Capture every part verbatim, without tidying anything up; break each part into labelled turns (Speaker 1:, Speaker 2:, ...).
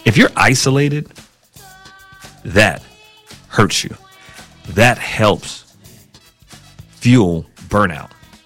Speaker 1: If you're isolated, that hurts you. That helps fuel burnout.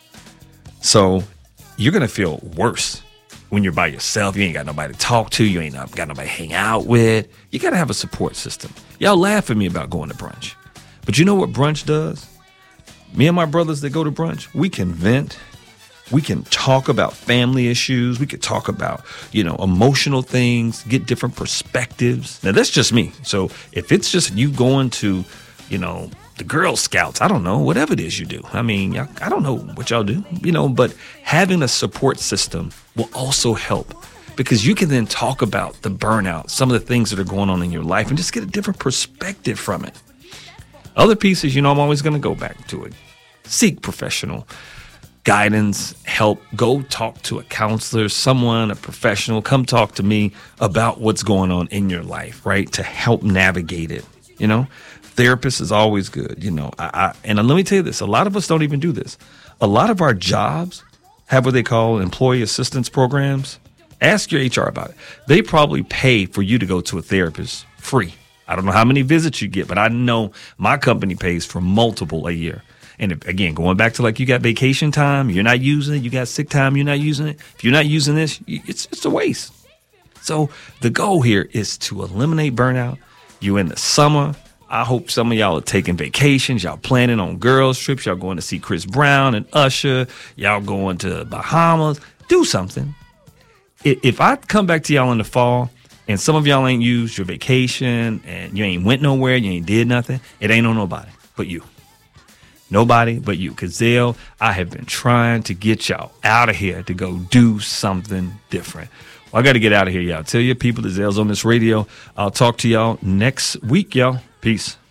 Speaker 1: So you're going to feel worse when you're by yourself. You ain't got nobody to talk to. You ain't got nobody to hang out with. You got to have a support system. Y'all laugh at me about going to brunch. But you know what brunch does? Me and my brothers that go to brunch, we can vent. We can talk about family issues. We could talk about, you know, emotional things, get different perspectives. Now, that's just me. So if it's just you going to, you know, the Girl Scouts, I don't know, whatever it is you do. I mean, y'all, I don't know what y'all do, you know, but having a support system will also help because you can then talk about the burnout, some of the things that are going on in your life and just get a different perspective from it. Other pieces, you know, I'm always going to go back to it. Seek professional guidance, help. Go talk to a counselor, someone, a professional. Come talk to me about what's going on in your life, right? To help navigate it, you know? Therapist is always good, you know. I, I, and let me tell you this, a lot of us don't even do this. A lot of our jobs have what they call employee assistance programs. Ask your H R about it. They probably pay for you to go to a therapist free. I don't know how many visits you get, but I know my company pays for multiple a year. And if, again, going back to like you got vacation time, you're not using it. You got sick time, you're not using it. If you're not using this, it's it's a waste. So the goal here is to eliminate burnout. You're in the summer. I hope some of y'all are taking vacations. Y'all planning on girls trips. Y'all going to see Chris Brown and Usher. Y'all going to Bahamas. Do something. If I come back to y'all in the fall and some of y'all ain't used your vacation and you ain't went nowhere, you ain't did nothing, it ain't on nobody but you. Nobody but you. Because Zell, I have been trying to get y'all out of here to go do something different. Well, I got to get out of here, y'all. Tell your people that Zell's on this radio. I'll talk to y'all next week, y'all. Peace.